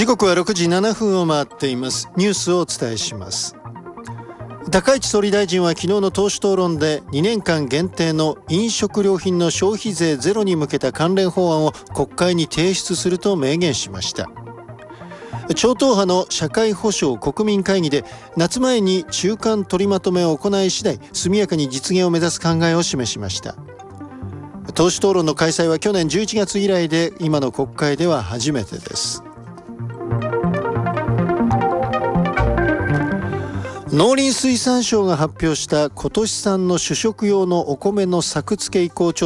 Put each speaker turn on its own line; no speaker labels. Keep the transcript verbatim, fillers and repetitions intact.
時刻はろくじななふんを回っています。ニュースをお伝えします。高市総理大臣は昨日の党首討論でにねんかん限定の飲食料品の消費税ゼロに向けた関連法案を国会に提出すると明言しました。超党派の社会保障国民会議で夏前に中間取りまとめを行い次第速やかに実現を目指す考えを示しました。党首討論の開催は去年じゅういちがつ以来で、今の国会では初めてです。農林水産省が発表した今年産の主食用のお米の作付け意向調